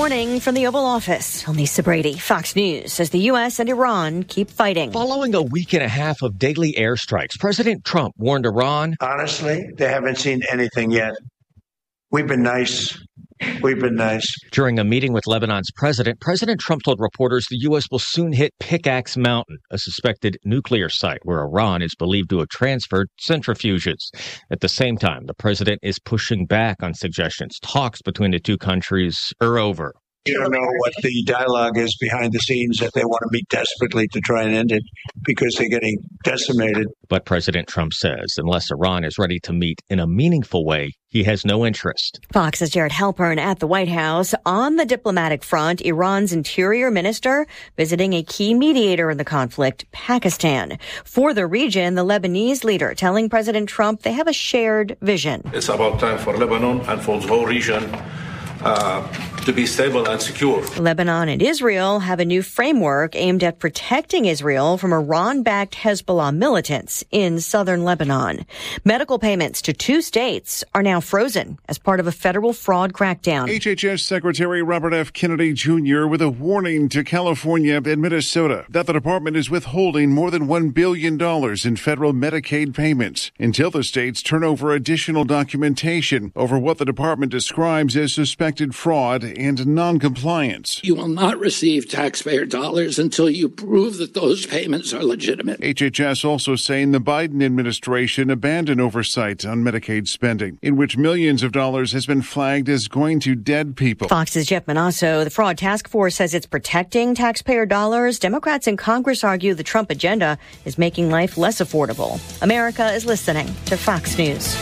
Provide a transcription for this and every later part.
morning from the Oval Office. I'm Lisa Brady, Fox News, as the U.S. and Iran keep fighting. Following a week and a half of daily airstrikes, President Trump warned Iran. Honestly, they haven't seen anything yet. We've been nice. During a meeting with Lebanon's president, President Trump told reporters the U.S. will soon hit Pickaxe Mountain, a suspected nuclear site where Iran is believed to have transferred centrifuges. At the same time, the president is pushing back on suggestions talks between the two countries are over. You don't know what the dialogue is behind the scenes, that they want to meet desperately to try and end it because they're getting decimated. But President Trump says unless Iran is ready to meet in a meaningful way, he has no interest. Fox's Jared Halpern at the White House. On the diplomatic front, Iran's interior minister visiting a key mediator in the conflict, Pakistan. For the region, the Lebanese leader telling President Trump they have a shared vision. It's about time for Lebanon and for the whole region to be stable and secure. Lebanon and Israel have a new framework aimed at protecting Israel from Iran-backed Hezbollah militants in southern Lebanon. Medical payments to two states are now frozen as part of a federal fraud crackdown. HHS Secretary Robert F. Kennedy Jr. with a warning to California and Minnesota that the department is withholding more than $1 billion in federal Medicaid payments until the states turn over additional documentation over what the department describes as suspected fraud and noncompliance. You will not receive taxpayer dollars until you prove that those payments are legitimate. HHS also saying the Biden administration abandoned oversight on Medicaid spending, in which millions of dollars has been flagged as going to dead people. Fox's Jeff Manasso. The fraud task force says it's protecting taxpayer dollars. Democrats in Congress argue the Trump agenda is making life less affordable. America is listening to Fox News.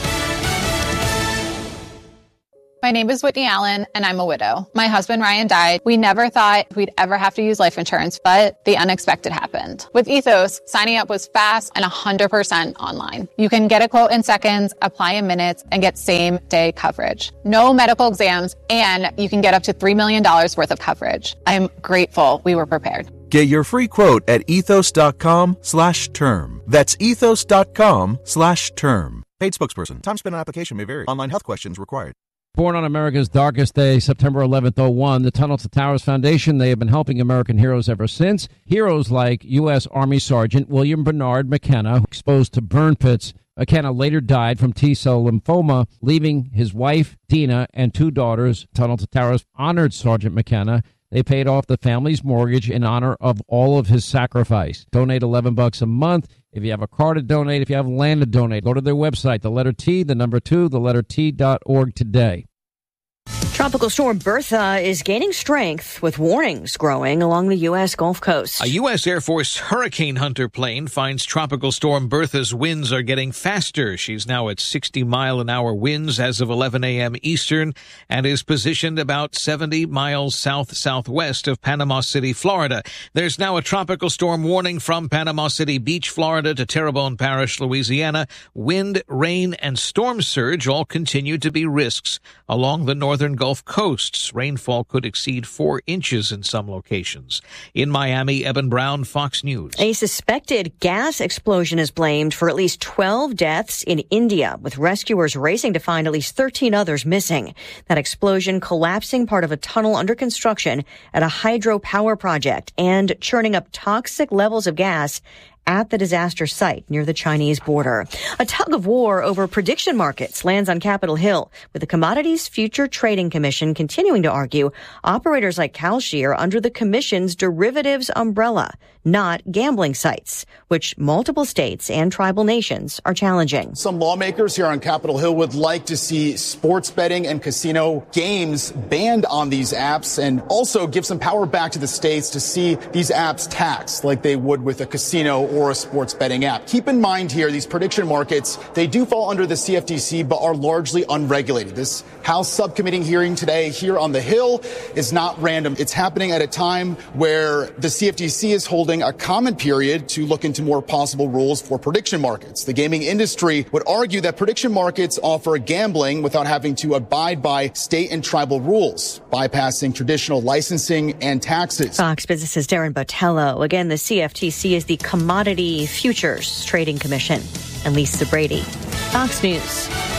My name is Whitney Allen, and I'm a widow. My husband, Ryan, died. We never thought we'd ever have to use life insurance, but the unexpected happened. With Ethos, signing up was fast and 100% online. You can get a quote in seconds, apply in minutes, and get same-day coverage. No medical exams, and you can get up to $3 million worth of coverage. I'm grateful we were prepared. Get your free quote at ethos.com/term. That's ethos.com/term. Paid spokesperson. Time spent on application may vary. Online health questions required. Born on America's darkest day, September 11th, 2001, the Tunnel to Towers Foundation, they have been helping American heroes ever since. Heroes like U.S. Army Sergeant William Bernard McKenna, exposed to burn pits. McKenna later died from T-cell lymphoma, leaving his wife, Dina, and two daughters. Tunnel to Towers honored Sergeant McKenna. They paid off the family's mortgage in honor of all of his sacrifice. Donate $11 a month. If you have a car to donate, if you have land to donate, go to their website, the letter T, the number 2, the letter T.org today. Tropical storm Bertha is gaining strength with warnings growing along the U.S. Gulf Coast. A U.S. Air Force Hurricane Hunter plane finds Tropical Storm Bertha's winds are getting faster. She's now at 60-mile-an-hour winds as of 11 a.m. Eastern and is positioned about 70 miles south-southwest of Panama City, Florida. There's now a tropical storm warning from Panama City Beach, Florida to Terrebonne Parish, Louisiana. Wind, rain, and storm surge all continue to be risks along the northern Gulf coasts. Rainfall could exceed 4 inches in some locations. In Miami, Eben Brown, Fox News. A suspected gas explosion is blamed for at least 12 deaths in India, with rescuers racing to find at least 13 others missing. That explosion collapsing part of a tunnel under construction at a hydropower project and churning up toxic levels of gas at the disaster site near the Chinese border. A tug of war over prediction markets lands on Capitol Hill, with the Commodities Future Trading Commission continuing to argue operators like Kalshi are under the commission's derivatives umbrella, not gambling sites, which multiple states and tribal nations are challenging. Some lawmakers here on Capitol Hill would like to see sports betting and casino games banned on these apps and also give some power back to the states to see these apps taxed like they would with a casino or a sports betting app. Keep in mind here, these prediction markets, they do fall under the CFTC, but are largely unregulated. This House subcommittee hearing today here on the Hill is not random. It's happening at a time where the CFTC is holding a comment period to look into more possible rules for prediction markets. The gaming industry would argue that prediction markets offer gambling without having to abide by state and tribal rules, bypassing traditional licensing and taxes. Fox Business's Darren Botello. Again, the CFTC is the Commodity Futures Trading Commission. And Lisa Brady, Fox News.